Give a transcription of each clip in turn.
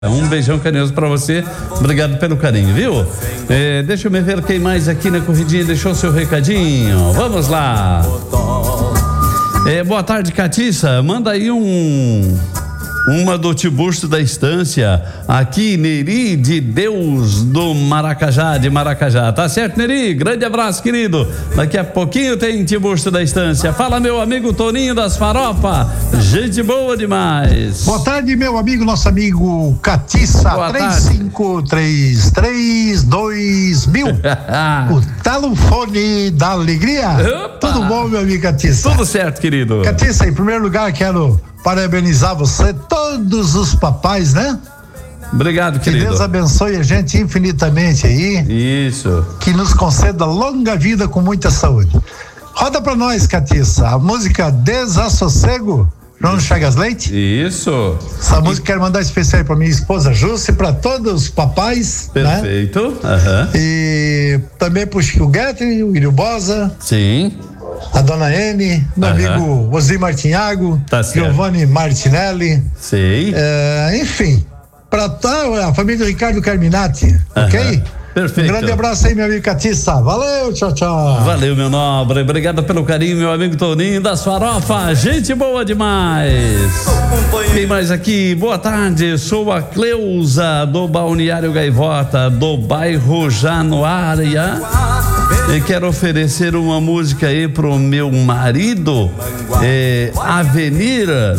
Um beijão carinhoso pra você, obrigado pelo carinho, viu? Deixa eu me ver quem mais aqui na corridinha deixou seu recadinho. Vamos lá. Boa tarde, Catiça. Manda aí uma do Tiburcio da Estância, aqui, Neri de Deus do Maracajá, de Maracajá. Tá certo, Neri? Grande abraço, querido. Daqui a pouquinho tem Tiburcio da Estância. Fala, meu amigo Toninho das Farofa. Gente boa demais. Boa tarde, meu amigo, nosso amigo Catiça. 35332000. O telefone da alegria. Opa. Tudo bom, meu amigo Catiça? Tudo certo, querido. Catiça, em primeiro lugar, quero parabenizar você, todos os papais, né? Obrigado, querido. Que Deus abençoe a gente infinitamente aí. Isso. Que nos conceda longa vida com muita saúde. Roda pra nós, Catiça, a música Desassossego, João Chagas Leite. Isso. Essa música quero mandar especial pra minha esposa Júcia e pra todos os papais. Perfeito. Né? E também pro Chico Guetri, o Ilho Bosa. Sim. A dona Ene, meu amigo Osir Martinhago, tá Giovanni Martinelli. Sei. Enfim, pra a família do Ricardo Carminati, ok? Perfeito. Um grande abraço aí, meu amigo Catiça. Valeu, tchau, tchau. Valeu, meu nobre. Obrigado pelo carinho, meu amigo Toninho das Farofa. Gente boa demais. Quem mais aqui? Boa tarde. Sou a Cleusa do Balneário Gaivota, do bairro Januária. E quero oferecer uma música aí pro meu marido, Avenida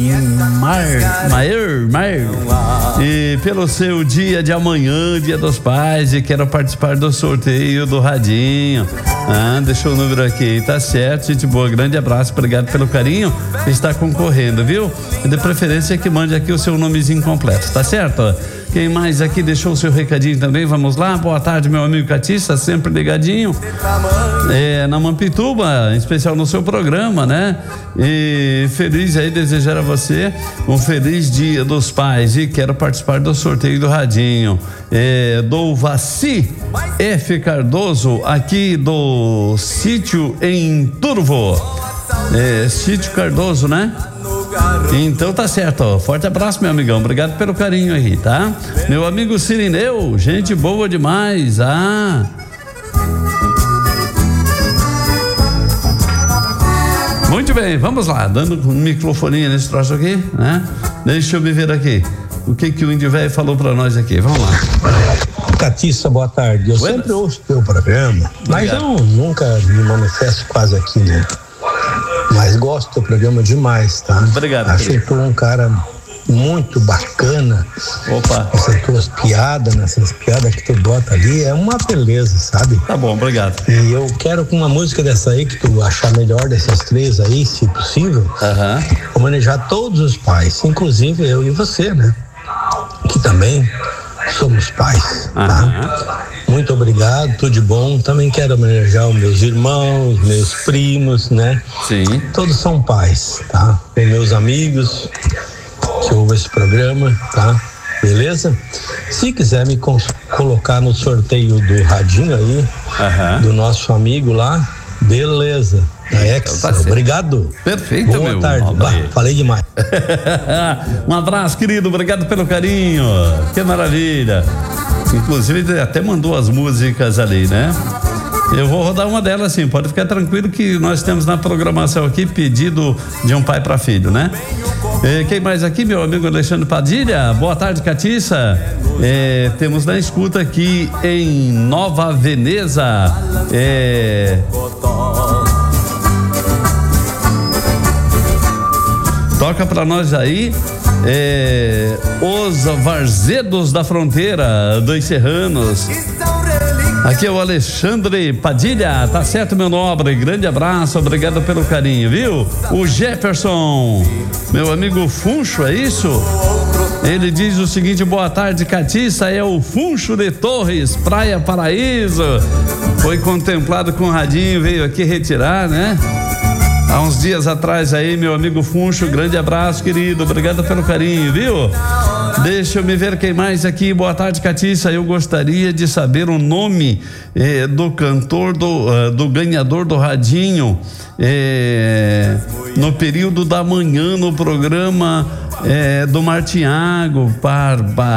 Maier, e pelo seu dia de amanhã, Dia dos Pais, e quero participar do sorteio do radinho. Deixou o número aqui, tá certo, gente boa, grande abraço, obrigado pelo carinho, está concorrendo, viu? De preferência que mande aqui o seu nomezinho completo, tá certo? Quem mais aqui deixou o seu recadinho também? Vamos lá, boa tarde, meu amigo Catiça, sempre ligadinho. Na Mampituba, em especial no seu programa, né? E feliz aí desejar a você um feliz Dia dos Pais e quero participar do sorteio do radinho. Do Vaci F. Cardoso, aqui do sítio em Turvo. Sítio Cardoso, né? Então tá certo, ó. Forte abraço, meu amigão, obrigado pelo carinho aí, tá? Meu amigo Cirineu, gente boa demais. Muito bem, vamos lá, dando um microfoninho nesse troço aqui, né? Deixa eu me ver aqui o que o índio velho falou pra nós aqui, vamos lá. Catiça, boa tarde, eu sempre ouço teu programa, mas eu nunca me manifesto quase aqui, né? Mas gosto do programa demais, tá? Obrigado. Acho que tu um cara muito bacana. Opa. Essas tuas piadas, nessas piadas que tu bota ali, é uma beleza, sabe? Tá bom, obrigado. E eu quero com uma música dessa aí, que tu achar melhor dessas três aí, se possível, homenagear todos os pais, inclusive eu e você, né? Que também somos pais, tá? Muito obrigado, tudo de bom. Também quero homenagear os meus irmãos, meus primos, né? Sim. Todos são pais, tá? Tem meus amigos que ouvem esse programa, tá? Beleza? Se quiser me colocar no sorteio do radinho aí, do nosso amigo lá, beleza. Da Ex, tá obrigado. Perfeito, boa meu. Tarde. Falei demais. Um abraço, querido, obrigado pelo carinho. Que maravilha. Inclusive, ele até mandou as músicas ali, né? Eu vou rodar uma delas, sim, pode ficar tranquilo que nós temos na programação aqui pedido de um pai para filho, né? Quem mais aqui? Meu amigo Alexandre Padilha. Boa tarde, Catiça. Temos na escuta aqui em Nova Veneza. Toca pra nós aí Os Varzedos da Fronteira dos Serranos. Aqui é o Alexandre Padilha, tá certo, meu nobre? Grande abraço, obrigado pelo carinho, viu? O Jefferson, meu amigo Funcho, é isso? Ele diz o seguinte: boa tarde, Catiça, é o Funcho de Torres, Praia Paraíso. Foi contemplado com o radinho, veio aqui retirar, né? Há uns dias atrás aí, meu amigo Funcho, grande abraço, querido, obrigado pelo carinho, viu? Deixa eu me ver quem mais aqui. Boa tarde, Catiça. Eu gostaria de saber o nome do cantor, do ganhador do radinho no período da manhã no programa do Martiago.